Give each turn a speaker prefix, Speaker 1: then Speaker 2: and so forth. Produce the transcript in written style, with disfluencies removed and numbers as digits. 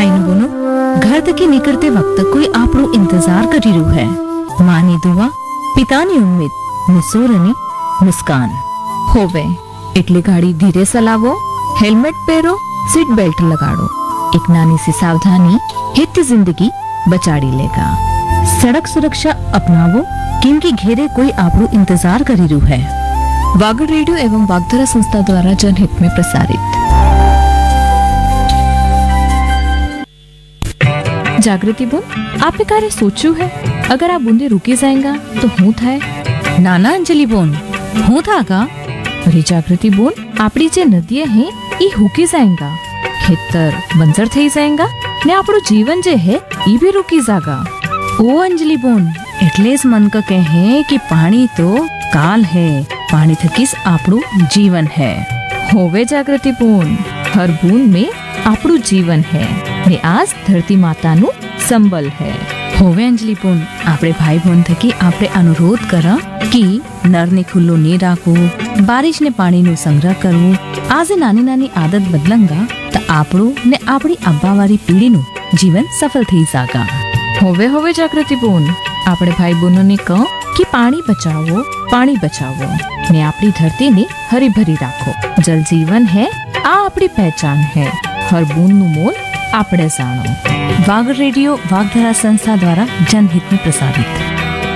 Speaker 1: भाई बहनों, घर थकी निकलते वक्त कोई आपरो इंतजार करी रह्यो है। मानी दुआ, पितानी उम्मीद, निसोरनी मुस्कान होवे એટલે ગાડી ધીરે ચલાવો, હેલ્મેટ પહેરો, सीट बेल्ट लगाड़ो। एक नानी सी सावधानी हित जिंदगी बचाड़ी लेगा। सड़क सुरक्षा अपनावो, क्योंकि घेरे कोई आपरो इंतजार करी रह्यो है। वागड़ रेडियो एवं वागधरा संस्था द्वारा जनहित में प्रसारित। जागृति बोल, आपने कार्य सोचू है? अगर आप बूंदे रुकी जाएगा तो हूँ थाय? नाना अंजलि बोन, हूँ था का? अरे जागृति बोल, आपड़ी जे नदियां हैं ये हुकी जाएगा, खेतर बंजर थई जाएगा ने आपड़ो जीवन जे है ये भी रुकी जागा। ओ अंजलि बोन, એટલે જ મન ક કહે कि पानी तो काल है, पानी थकीस आपड़ो जीवन है। होवे जागृति बोन, हर बूंद में आपड़ो जीवन है ने आज धरती माता नु संबल है। होवे अंजलि बोन, आपड़े भाई बहन थकी आपड़े अनुरोध करा कि नर ने खुल्लो नहीं राखो, बारिश ने पानी नो संग्रह करवो। आज नानी नानी आदत बदलंगा तो आपड़ो ने आपड़ी अब्बावारी पीढ़ी नु जीवन सफल थई जागा। होवे होवे जागृति बोन, आपड़े भाई बहनों ने कहो कि पानी बचावो ने आपड़ी धरती ने हरी भरी राखो। जल जीवन है, आ आपड़ी पहचान है, हर बूंद नु मोल आपड़े जानो। वागड़ रेडियो वागधरा संस्था द्वारा जनहित में प्रसारित।